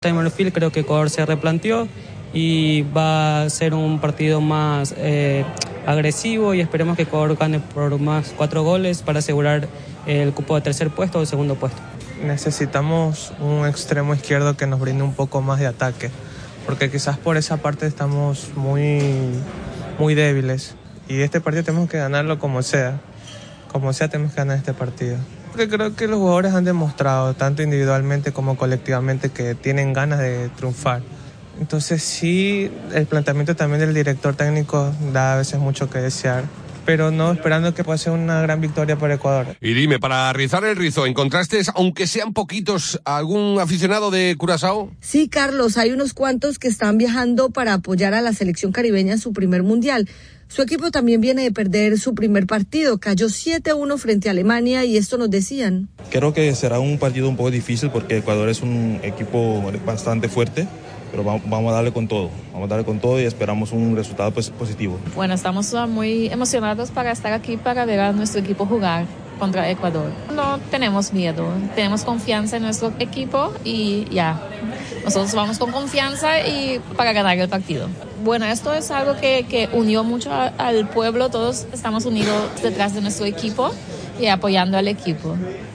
Time of Field creo que Ecuador se replanteó y va a ser un partido más agresivo y esperemos que Ecuador gane por más 4 goles para asegurar el cupo de tercer puesto o segundo puesto. Necesitamos un extremo izquierdo que nos brinde un poco más de ataque, porque quizás por esa parte estamos muy débiles y este partido tenemos que ganarlo como sea tenemos que ganar este partido. Porque creo que los jugadores han demostrado, tanto individualmente como colectivamente, que tienen ganas de triunfar. Entonces sí, el planteamiento también del director técnico da a veces mucho que desear, pero no esperando que pueda ser una gran victoria para Ecuador. Y dime, para rizar el rizo, ¿encontraste, aunque sean poquitos, algún aficionado de Curazao? Sí, Carlos, hay unos cuantos que están viajando para apoyar a la selección caribeña en su primer mundial. Su equipo también viene de perder su primer partido, cayó 7-1 frente a Alemania y esto nos decían. Creo que será un partido un poco difícil porque Ecuador es un equipo bastante fuerte, pero vamos a darle con todo y esperamos un resultado positivo. Bueno, estamos muy emocionados para estar aquí para ver a nuestro equipo jugar contra Ecuador. No tenemos miedo, tenemos confianza en nuestro equipo y ya, nosotros vamos con confianza y para ganar el partido. Bueno, esto es algo que unió mucho al pueblo, todos estamos unidos detrás de nuestro equipo y apoyando al equipo.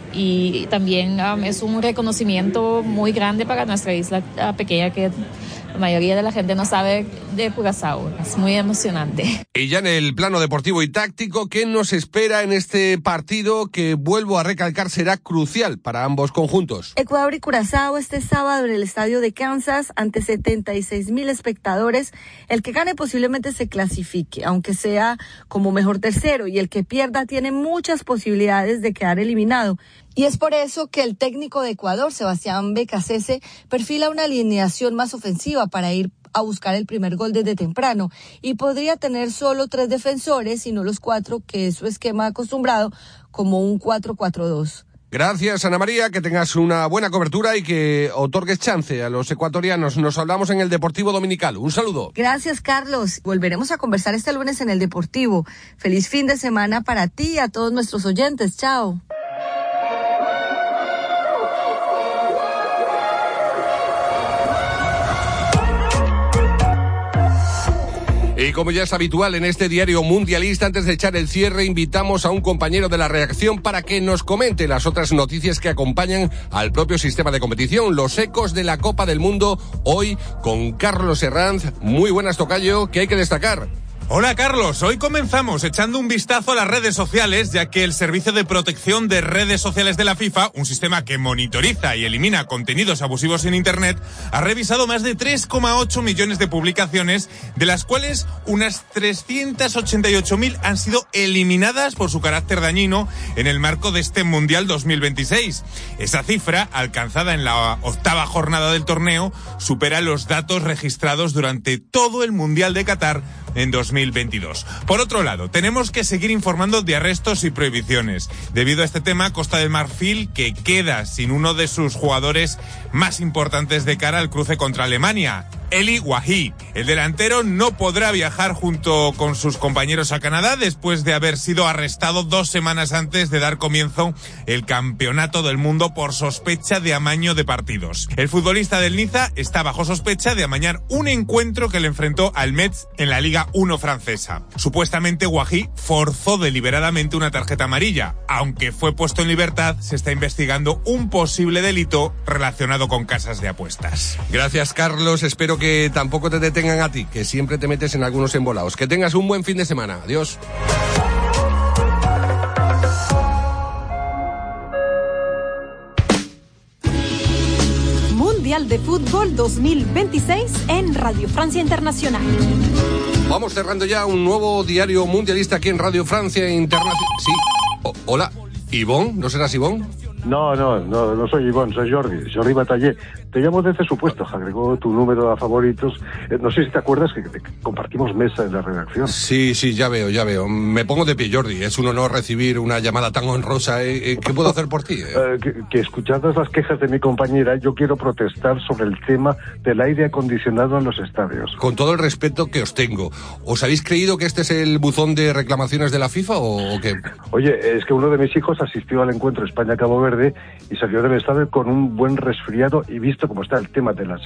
Y también es un reconocimiento muy grande para nuestra isla pequeña que la mayoría de la gente no sabe de Curazao. Es muy emocionante. Y ya en el plano deportivo y táctico, ¿qué nos espera en este partido que, vuelvo a recalcar, será crucial para ambos conjuntos? Ecuador y Curazao este sábado en el estadio de Kansas ante 76,000 espectadores. El que gane posiblemente se clasifique, aunque sea como mejor tercero, y el que pierda tiene muchas posibilidades de quedar eliminado. Y es por eso que el técnico de Ecuador, Sebastián Becasese, perfila una alineación más ofensiva para ir a buscar el primer gol desde temprano y podría tener solo 3 defensores y no los 4 que es su esquema acostumbrado, como un 4-4-2. Gracias, Ana María, que tengas una buena cobertura y que otorgues chance a los ecuatorianos. Nos hablamos en el Deportivo Dominical. Un saludo. Gracias, Carlos. Volveremos a conversar este lunes en el Deportivo. Feliz fin de semana para ti y a todos nuestros oyentes. Chao. Y como ya es habitual en este diario mundialista, antes de echar el cierre, invitamos a un compañero de la redacción para que nos comente las otras noticias que acompañan al propio sistema de competición, los ecos de la Copa del Mundo, hoy con Carlos Herranz. Muy buenas, tocayo, ¿qué hay que destacar? Hola Carlos, hoy comenzamos echando un vistazo a las redes sociales, ya que el Servicio de Protección de Redes Sociales de la FIFA, un sistema que monitoriza y elimina contenidos abusivos en Internet, ha revisado más de 3,8 millones de publicaciones, de las cuales unas 388.000 han sido eliminadas por su carácter dañino en el marco de este Mundial 2026. Esa cifra, alcanzada en la 8ª jornada del torneo, supera los datos registrados durante todo el Mundial de Qatar en 2022. Por otro lado, tenemos que seguir informando de arrestos y prohibiciones. Debido a este tema, Costa de Marfil, que queda sin uno de sus jugadores más importantes de cara al cruce contra Alemania, Eli Wahi. El delantero no podrá viajar junto con sus compañeros a Canadá después de haber sido arrestado 2 semanas antes de dar comienzo el Campeonato del Mundo por sospecha de amaño de partidos. El futbolista del Niza está bajo sospecha de amañar un encuentro que le enfrentó al Metz en la Liga 1 francesa. Supuestamente Wahi forzó deliberadamente una tarjeta amarilla. Aunque fue puesto en libertad, se está investigando un posible delito relacionado con casas de apuestas. Gracias, Carlos. Espero que tampoco te detengan a ti, que siempre te metes en algunos embolados. Que tengas un buen fin de semana. Adiós. Mundial de Fútbol 2026 en Radio Francia Internacional. Vamos cerrando ya un nuevo diario mundialista aquí en Radio Francia Internacional. Sí. Hola, Ivonne, ¿no serás Ivonne? No soy Ivonne, soy Jordi Batallé. Te llamo desde su puesto, agregó tu número a favoritos. No sé si te acuerdas que compartimos mesa en la redacción. Sí, ya veo. Me pongo de pie, Jordi. Es un honor recibir una llamada tan honrosa. ¿Qué puedo hacer por ti? Que escuchadas las quejas de mi compañera, yo quiero protestar sobre el tema del aire acondicionado en los estadios. Con todo el respeto que os tengo, ¿os habéis creído que este es el buzón de reclamaciones de la FIFA o qué? Oye, es que uno de mis hijos asistió al encuentro España-Cabo Verde y salió del estadio con un buen resfriado y visto visto cómo está el tema de las